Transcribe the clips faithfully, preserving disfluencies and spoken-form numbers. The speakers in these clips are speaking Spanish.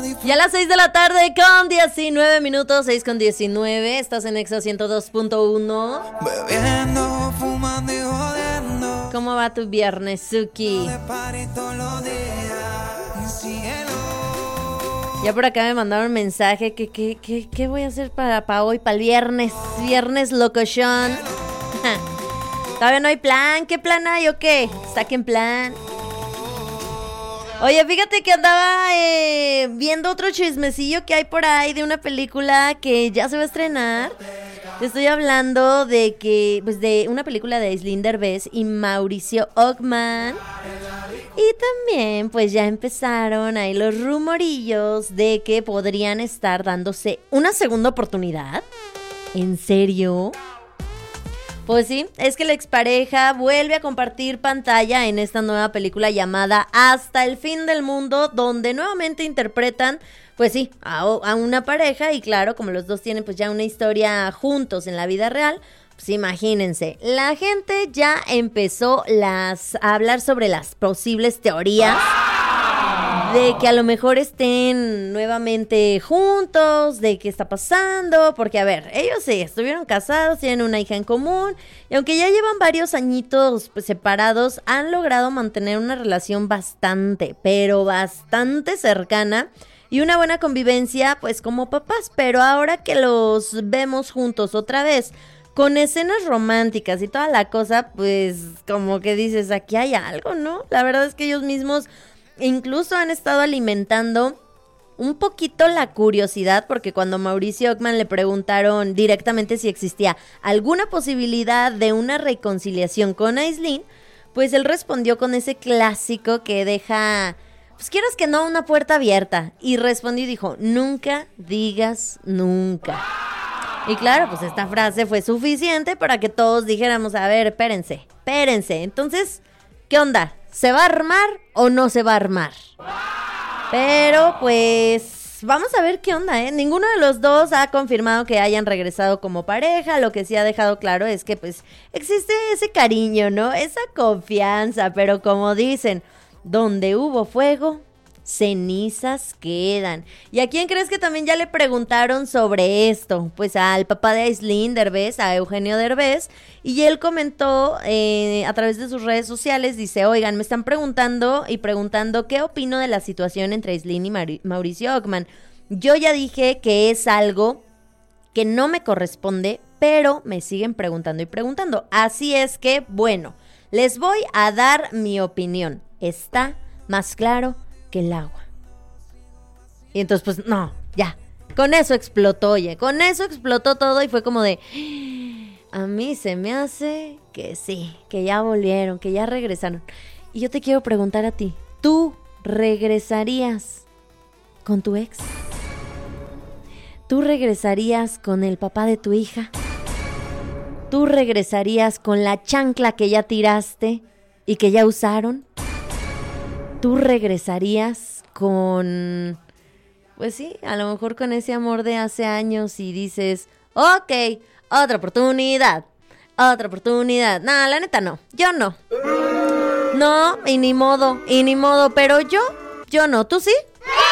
Y a las seis de la tarde con diecinueve minutos, seis con diecinueve, estás en Exa ciento dos punto uno. Bebiendo, fumando y jodiendo. ¿Cómo va tu viernes, Suki? Ya por acá me mandaron un mensaje que, que, que, ¿qué voy a hacer para, para hoy, para el viernes? Viernes locochón. Todavía no hay plan. ¿Qué plan hay o qué? Saquen plan. Oye, fíjate que andaba eh, viendo otro chismecillo que hay por ahí de una película que ya se va a estrenar. Te estoy hablando de que, pues de una película de Aislinn Derbez y Mauricio Ockman. Y también, pues ya empezaron ahí los rumorillos de que podrían estar dándose una segunda oportunidad. ¿En serio? Pues sí, es que la expareja vuelve a compartir pantalla en esta nueva película llamada Hasta el fin del mundo, donde nuevamente interpretan, pues sí, a, a una pareja y claro, como los dos tienen pues ya una historia juntos en la vida real, pues imagínense, la gente ya empezó las, a hablar sobre las posibles teorías de que a lo mejor estén nuevamente juntos, de qué está pasando, porque a ver, ellos sí, estuvieron casados, tienen una hija en común, y aunque ya llevan varios añitos pues, separados, han logrado mantener una relación bastante, pero bastante cercana, y una buena convivencia pues como papás, pero ahora que los vemos juntos otra vez, con escenas románticas y toda la cosa, pues como que dices, aquí hay algo, ¿no? La verdad es que ellos mismos incluso han estado alimentando un poquito la curiosidad, porque cuando Mauricio Ockman le preguntaron directamente si existía alguna posibilidad de una reconciliación con Aislinn, pues él respondió con ese clásico que deja, pues quieras que no, una puerta abierta. Y respondió y dijo, nunca digas nunca. Y claro, pues esta frase fue suficiente para que todos dijéramos, a ver, espérense, espérense. Entonces, ¿qué onda? ¿Se va a armar o no se va a armar? Pero pues vamos a ver qué onda, ¿eh? Ninguno de los dos ha confirmado que hayan regresado como pareja. Lo que sí ha dejado claro es que pues existe ese cariño, ¿no? Esa confianza, pero como dicen, donde hubo fuego, cenizas quedan. ¿Y a quién crees que también ya le preguntaron sobre esto? Pues al papá de Aislinn Derbez, a Eugenio Derbez, y él comentó eh, a través de sus redes sociales, dice, oigan, me están preguntando y preguntando qué opino de la situación entre Aislinn y Mauri- Mauricio Ockman. Yo ya dije que es algo que no me corresponde, pero me siguen preguntando y preguntando. Así es que, bueno, les voy a dar mi opinión. Está más claro que el agua. Y entonces pues no, ya, con eso explotó, oye, con eso explotó todo y fue como de, a mí se me hace que sí, que ya volvieron, que ya regresaron. Y yo te quiero preguntar a ti, ¿tú regresarías con tu ex? ¿Tú regresarías con el papá de tu hija? ¿Tú regresarías con la chancla que ya tiraste y que ya usaron? ¿Tú regresarías con, pues sí, a lo mejor con ese amor de hace años y dices, ok, otra oportunidad, otra oportunidad? No, la neta no, yo no. No, y ni modo, y ni modo, pero yo, yo no, ¿tú sí?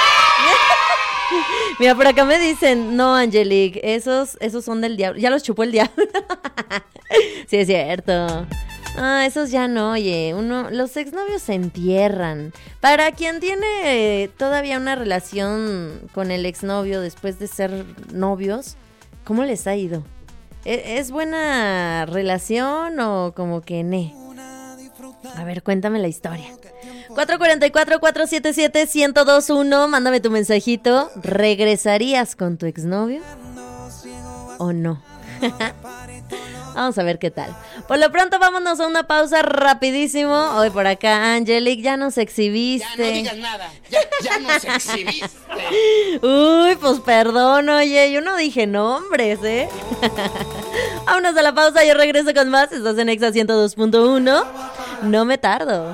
Mira, por acá me dicen, no, Angelique, esos, esos son del diablo, ya los chupó el diablo. Sí, es cierto. Ah, esos ya no, oye, uno, los exnovios se entierran. Para quien tiene eh, todavía una relación con el exnovio después de ser novios, ¿cómo les ha ido? ¿Es, es buena relación o como que ne? A ver, cuéntame la historia. cuatro cuatro cuatro, cuatro siete siete, uno cero dos uno, mándame tu mensajito. ¿Regresarías con tu exnovio o no? Vamos a ver qué tal. Por lo pronto vámonos a una pausa rapidísimo. Hoy por acá, Angelique, ya nos exhibiste. Ya no digas nada, ya, ya nos exhibiste. Uy, pues perdón, oye, yo no dije nombres, ¿eh? Vámonos a la pausa, yo regreso con más. Estás en Exa ciento dos punto uno. No me tardo.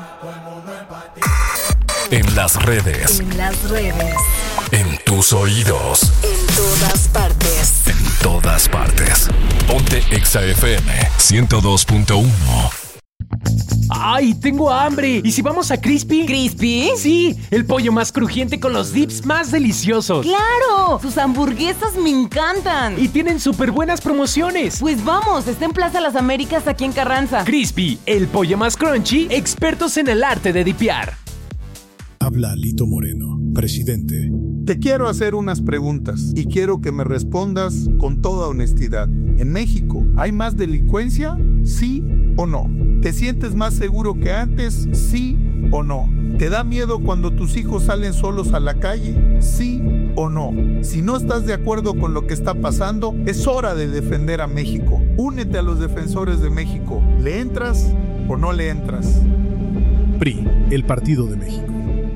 En las redes. En las redes. En tus oídos. En todas partes. En todas partes. Ponte Exa F M ciento dos punto uno. ¡Ay, tengo hambre! ¿Y si vamos a Crispy? ¿Crispy? Sí, el pollo más crujiente con los dips más deliciosos. ¡Claro! ¡Sus hamburguesas me encantan! Y tienen súper buenas promociones. Pues vamos, está en Plaza Las Américas aquí en Carranza. Crispy, el pollo más crunchy, expertos en el arte de dipear. Habla Lito Moreno, presidente. Te quiero hacer unas preguntas y quiero que me respondas con toda honestidad. ¿En México hay más delincuencia? ¿Sí o no? ¿Te sientes más seguro que antes? ¿Sí o no? ¿Te da miedo cuando tus hijos salen solos a la calle? ¿Sí o no? Si no estás de acuerdo con lo que está pasando, es hora de defender a México. Únete a los defensores de México. ¿Le entras o no le entras? P R I, el Partido de México.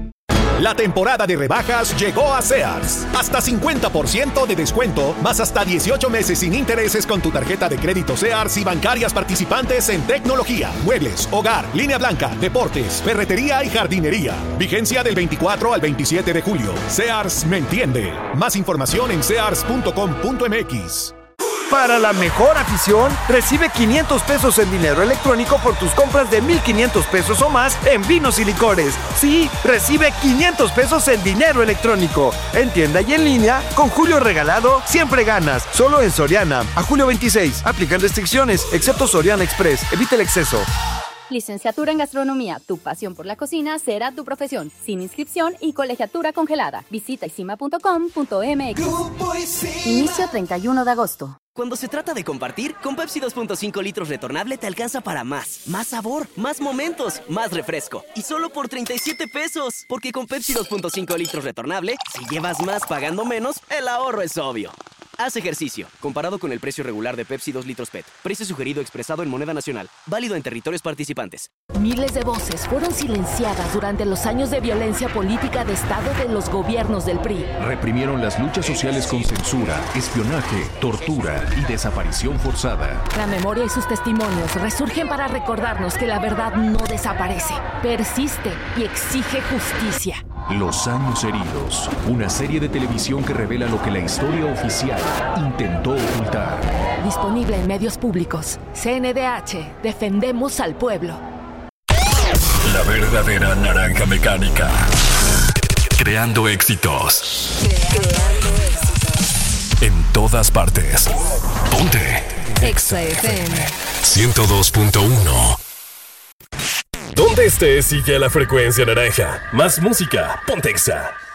La temporada de rebajas llegó a Sears. Hasta cincuenta por ciento de descuento, más hasta dieciocho meses sin intereses con tu tarjeta de crédito Sears y bancarias participantes en tecnología, muebles, hogar, línea blanca, deportes, ferretería y jardinería. Vigencia del veinticuatro al veintisiete de julio. Sears me entiende. Más información en sears punto com punto m x. Para la mejor afición, recibe quinientos pesos en dinero electrónico por tus compras de mil quinientos pesos o más en vinos y licores. Sí, recibe quinientos pesos en dinero electrónico. En tienda y en línea, con Julio Regalado, siempre ganas. Solo en Soriana. A julio veintiséis. Aplican restricciones, excepto Soriana Express. Evita el exceso. Licenciatura en Gastronomía. Tu pasión por la cocina será tu profesión. Sin inscripción y colegiatura congelada. Visita isima punto com punto m x. Inicio treinta y uno de agosto. Cuando se trata de compartir, con Pepsi dos punto cinco litros retornable te alcanza para más. Más sabor, más momentos, más refresco. Y solo por treinta y siete pesos. Porque con Pepsi dos punto cinco litros retornable, si llevas más pagando menos, el ahorro es obvio. Haz ejercicio. Comparado con el precio regular de Pepsi dos litros P E T. Precio sugerido expresado en moneda nacional. Válido en territorios participantes. Miles de voces fueron silenciadas durante los años de violencia política de Estado de los gobiernos del P R I. Reprimieron las luchas sociales con censura, espionaje, tortura y desaparición forzada. La memoria y sus testimonios resurgen para recordarnos que la verdad no desaparece, persiste y exige justicia. Los años heridos, una serie de televisión que revela lo que la historia oficial intentó ocultar. Disponible en medios públicos. C N D H, defendemos al pueblo. La verdadera naranja mecánica. Creando éxitos. Creando éxitos. En todas partes. Ponte. Exa F M. ciento dos punto uno. Donde estés, sigue la frecuencia naranja. Más música, ponte Exa.